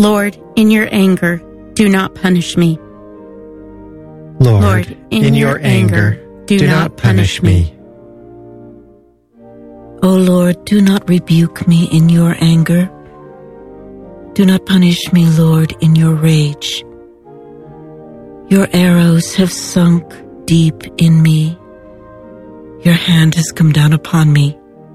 Lord, in your anger, do not punish me. Lord, in your anger, do not punish me. O Lord, do not rebuke me in your anger. Do not punish me, Lord, in your rage. Your arrows have sunk deep in me. Your hand has come down upon me.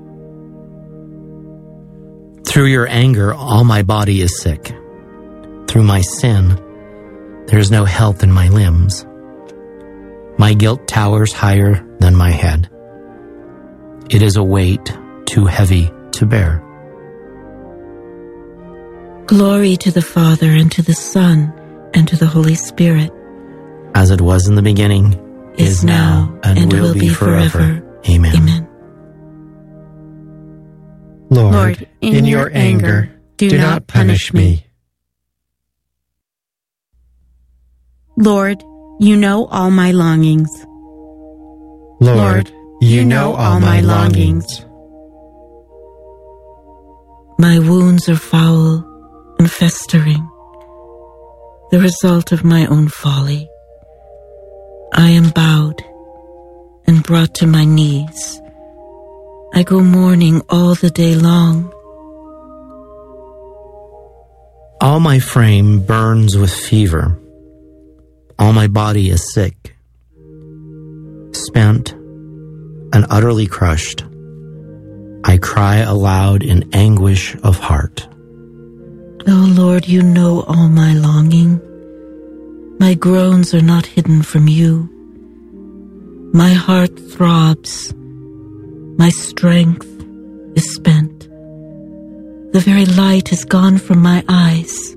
Through your anger, all my body is sick. Through my sin, there is no health in my limbs. My guilt towers higher than my head. It is a weight too heavy to bear. Glory to the Father, and to the Son, and to the Holy Spirit. As it was in the beginning, is now, and will be forever. Amen. Amen. Lord, in your anger, do not punish me. Lord, you know all my longings. Lord, you know all my longings. My wounds are foul and festering, the result of my own folly. I am bowed and brought to my knees. I go mourning all the day long. All my frame burns with fever. All my body is sick. Spent and utterly crushed, I cry aloud in anguish of heart. O Lord, you know all my longing. My groans are not hidden from you. My heart throbs. My strength is spent. The very light is gone from my eyes.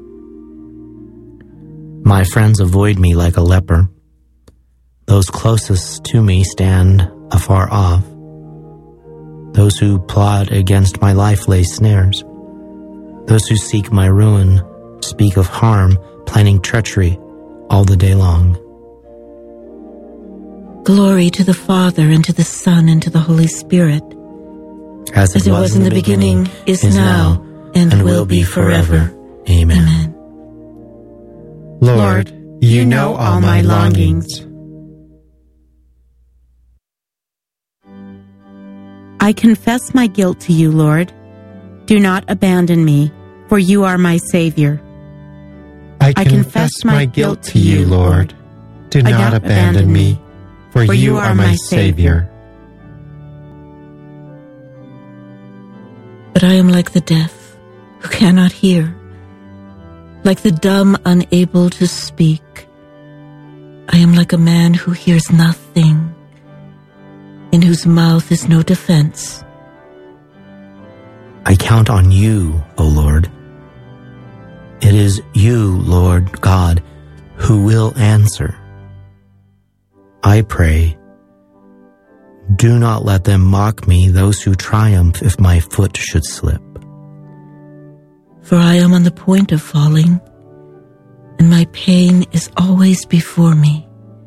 My friends avoid me like a leper. Those closest to me stand afar off. Those who plot against my life lay snares. Those who seek my ruin speak of harm, planning treachery all the day long. Glory to the Father, and to the Son, and to the Holy Spirit. As it was in the beginning, is now, and will be forever. Amen. Amen. Lord, you know all my longings. I confess my guilt to you, Lord. Do not abandon me, for you are my Savior. I confess my guilt to you, Lord. Do not abandon me, for you are my Savior. But I am like the deaf, who cannot hear, like the dumb unable to speak. I am like a man who hears nothing, in whose mouth is no defense. I count on you, O Lord. It is you, Lord God, who will answer. I pray, do not let them mock me, those who triumph if my foot should slip. For I am on the point of falling, and my pain is always before me.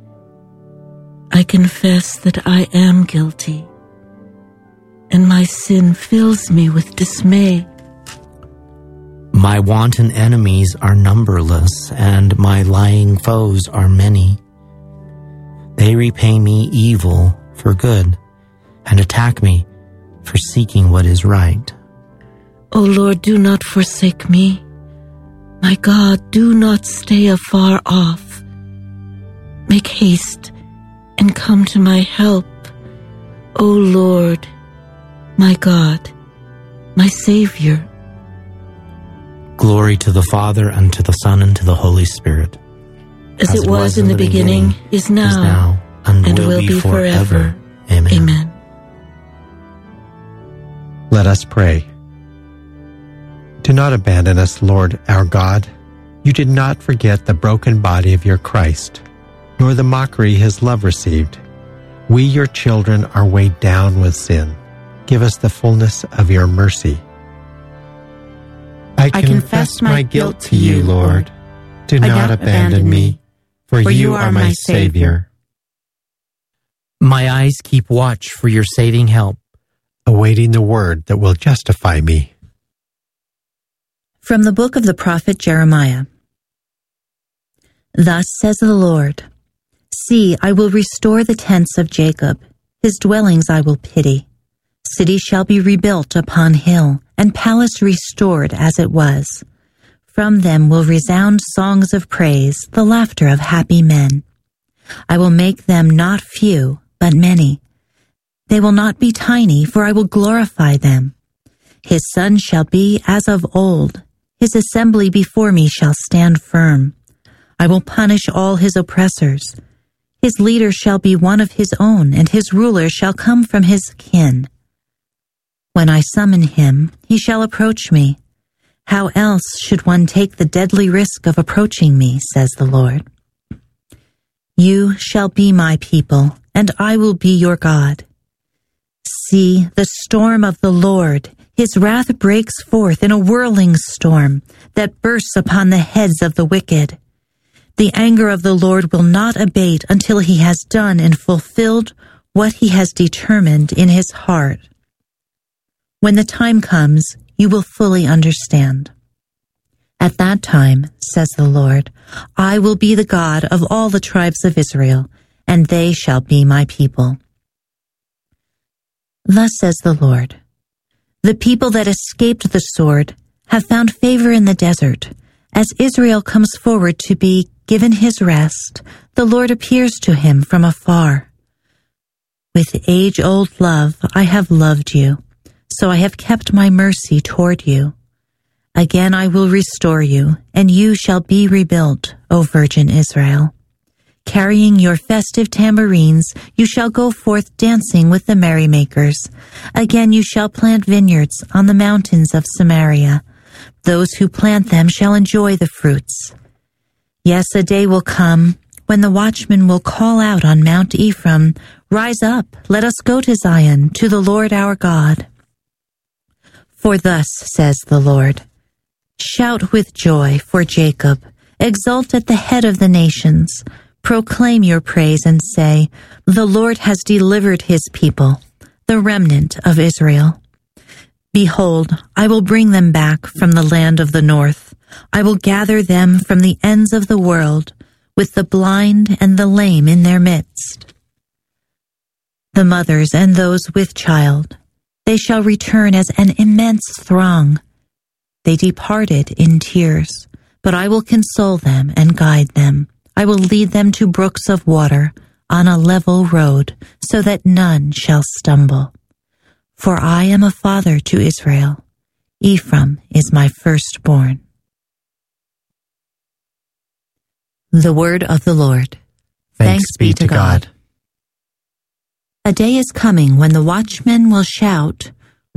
I confess that I am guilty, and my sin fills me with dismay. My wanton enemies are numberless, and my lying foes are many. They repay me evil for good, and attack me for seeking what is right. O Lord, do not forsake me. My God, do not stay afar off. Make haste and come to my help. O Lord, my God, my Savior. Glory to the Father, and to the Son, and to the Holy Spirit. As it was in the beginning, is now, and will be forever. Amen. Amen. Let us pray. Do not abandon us, Lord our God. You did not forget the broken body of your Christ, nor the mockery his love received. We, your children, are weighed down with sin. Give us the fullness of your mercy. I confess my guilt to you, Lord. Do not abandon me, for you are my Savior. My eyes keep watch for your saving help, awaiting the word that will justify me. From the book of the prophet Jeremiah. Thus says the Lord, See, I will restore the tents of Jacob, his dwellings I will pity. City shall be rebuilt upon hill, and palace restored as it was. From them will resound songs of praise, the laughter of happy men. I will make them not few, but many. They will not be tiny, for I will glorify them. His son shall be as of old. His assembly before me shall stand firm. I will punish all his oppressors. His leader shall be one of his own, and his ruler shall come from his kin. When I summon him, he shall approach me. How else should one take the deadly risk of approaching me, says the Lord. You shall be my people, and I will be your God. See, the storm of the Lord, his wrath breaks forth in a whirling storm that bursts upon the heads of the wicked. The anger of the Lord will not abate until he has done and fulfilled what he has determined in his heart. When the time comes, you will fully understand. At that time, says the Lord, I will be the God of all the tribes of Israel, and they shall be my people. Thus says the Lord, the people that escaped the sword have found favor in the desert. As Israel comes forward to be given his rest, the Lord appears to him from afar. With age-old love I have loved you, so I have kept my mercy toward you. Again I will restore you, and you shall be rebuilt, O Virgin Israel. Carrying your festive tambourines, you shall go forth dancing with the merrymakers. Again you shall plant vineyards on the mountains of Samaria. Those who plant them shall enjoy the fruits. Yes, a day will come when the watchman will call out on Mount Ephraim, Rise up, let us go to Zion, to the Lord our God. For thus says the Lord, Shout with joy for Jacob, exult at the head of the nations. Proclaim your praise and say, The Lord has delivered his people, the remnant of Israel. Behold, I will bring them back from the land of the north. I will gather them from the ends of the world, with the blind and the lame in their midst. The mothers and those with child, they shall return as an immense throng. They departed in tears, but I will console them and guide them. I will lead them to brooks of water on a level road, so that none shall stumble. For I am a father to Israel. Ephraim is my firstborn. The word of the Lord. Thanks be to God. A day is coming when the watchmen will shout,